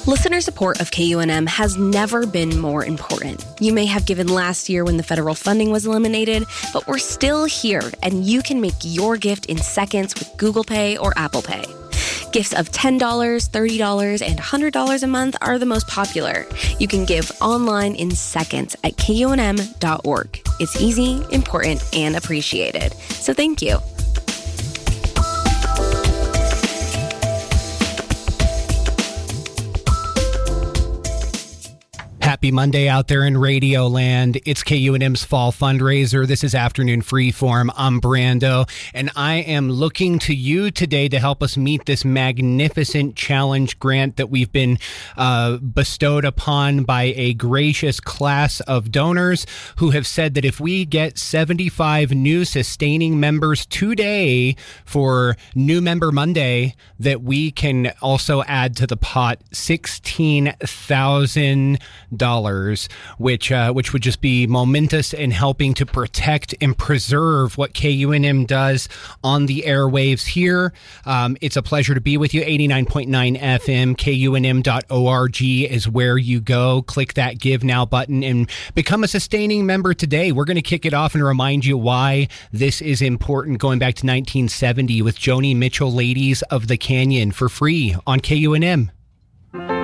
Listener support of KUNM has never been more important. You may have given last year when the federal funding was eliminated, but we're still here, and you can make your gift in seconds with Google Pay or Apple Pay. Gifts of $10, $30, and $100 a month are the most popular. You can give online in seconds at KUNM.org. It's easy, important, and appreciated. So thank you. Happy Monday out there in Radio Land. It's KUNM's Fall Fundraiser. This is Afternoon Freeform. I'm Brando, and I am looking to you today to help us meet this magnificent challenge grant that we've been bestowed upon by a gracious class of donors who have said that if we get 75 new sustaining members today for New Member Monday, that we can also add to the pot $16,000. Which would just be momentous in helping to protect and preserve what KUNM does on the airwaves here. It's a pleasure to be with you. 89.9 FM, KUNM.org is where you go. Click that Give Now button and become a sustaining member today. We're going to kick it off and remind you why this is important, going back to 1970 with Joni Mitchell, Ladies of the Canyon, for free on KUNM.